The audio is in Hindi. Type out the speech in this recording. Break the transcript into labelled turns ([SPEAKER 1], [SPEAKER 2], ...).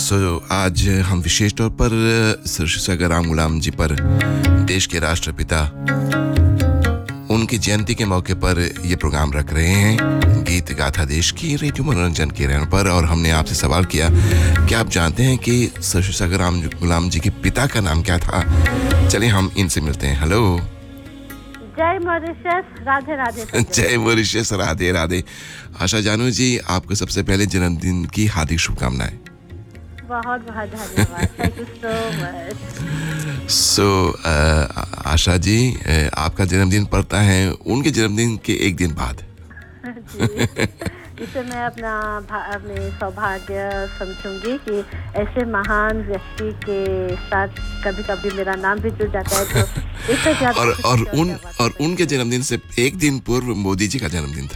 [SPEAKER 1] आज हम विशेष तौर पर सर सैयद गुलाम जी पर, देश के राष्ट्रपिता, उनकी जयंती के मौके पर ये प्रोग्राम रख रहे हैं, गीत गाथा देश की रेडियो मनोरंजन के रैन पर। और हमने आपसे सवाल किया कि आप जानते हैं कि सर सैयद गुलाम जी के पिता का नाम क्या था। चलिए हम इनसे मिलते हैं। हेलो।
[SPEAKER 2] जय मॉरिशस, राधे राधे।
[SPEAKER 1] जय मॉरिशस, राधे राधे। आशा जानू जी, आपको सबसे पहले जन्मदिन की हार्दिक शुभकामनाएं।
[SPEAKER 2] बहुत बहुत धन्यवाद, thank you so much.
[SPEAKER 1] Asha ji, आपका जन्मदिन पड़ता है उनके जन्मदिन के एक दिन बाद।
[SPEAKER 2] इसे मैं अपने सौभाग्य समझूंगी कि ऐसे महान व्यक्ति के साथ कभी कभी मेरा नाम भी जुड़ जाता है, तो इससे ज्यादा
[SPEAKER 1] और उनके जन्मदिन से एक दिन पूर्व मोदी जी का जन्मदिन